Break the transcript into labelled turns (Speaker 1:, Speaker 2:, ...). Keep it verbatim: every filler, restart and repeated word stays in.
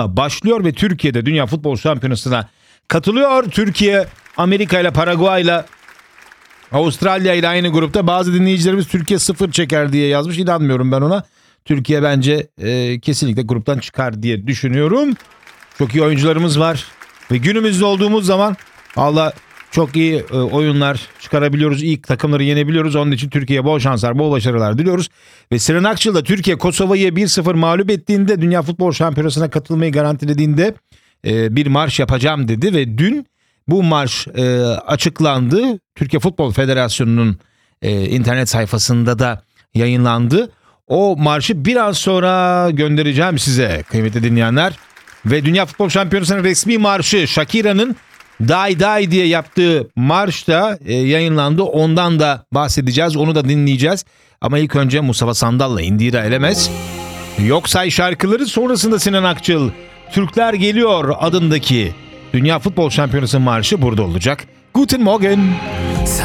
Speaker 1: başlıyor ve Türkiye'de Dünya Futbol Şampiyonası'na katılıyor. Türkiye, Amerika ile Paraguay ile Avustralya ile aynı grupta. Bazı dinleyicilerimiz Türkiye sıfır çeker diye yazmış. İnanmıyorum ben ona. Türkiye bence e, kesinlikle gruptan çıkar diye düşünüyorum. Çok iyi oyuncularımız var. Ve günümüzde olduğumuz zaman Allah çok iyi e, oyunlar çıkarabiliyoruz. İlk takımları yenebiliyoruz. Onun için Türkiye'ye bol şanslar, bol başarılar diliyoruz. Ve Sinan Akçıl da Türkiye Kosova'yı bir sıfır mağlup ettiğinde, Dünya Futbol Şampiyonası'na katılmayı garantilediğinde e, bir marş yapacağım dedi. Ve dün bu marş e, açıklandı. Türkiye Futbol Federasyonu'nun e, internet sayfasında da yayınlandı. O marşı biraz sonra göndereceğim size kıymetli dinleyenler. Ve Dünya Futbol Şampiyonası'nın resmi marşı Shakira'nın Die Die diye yaptığı marş da e, yayınlandı. Ondan da bahsedeceğiz. Onu da dinleyeceğiz. Ama ilk önce Mustafa Sandal'la Indira Elemez. Yok say şarkıları, sonrasında Sinan Akçıl Türkler Geliyor adındaki Dünya Futbol Şampiyonası marşı burada olacak. Guten Morgen.